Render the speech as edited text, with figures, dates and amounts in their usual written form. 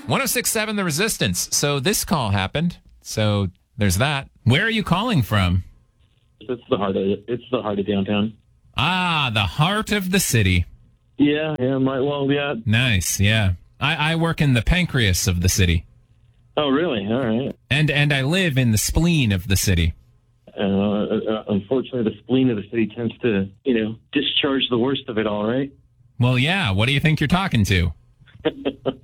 106.7 The Resistance. So this call happened. So there's that. Where are you calling from? It's the heart of it. It's the heart of downtown. Ah, the heart of the city. Yeah, might well be. Yeah. Nice, yeah. I work in the pancreas of the city. Oh, really? All right. And I live in the spleen of the city. Unfortunately, the spleen of the city tends to, discharge the worst of it all, right? Well, yeah. What do you think you're talking to?